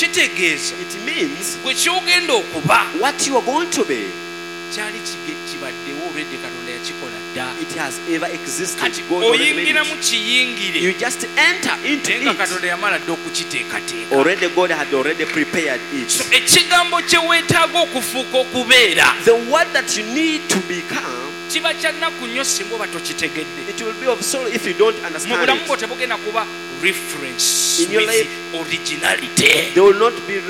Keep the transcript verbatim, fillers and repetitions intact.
kitegeeza It means gwe kyogenda okuba what you are going to be, kyali kibaddewo olwedde Katonda yakikola dda. it has ever existed. Kati God already made oyingira mu it. kiyingire You just enter into naye nga it. Katonda yamala dda okukiteekateeka. Already God had already prepared So it. ekigambo kye weetaaga okufuuka okubeera The word that you need to become, kiba kya nnaku nnyo singa oba tokitegedde. it will be of sorrow if you don't Mu understand bulamu bwo it. tebugenda kuba reference In your with life, originality. There will not be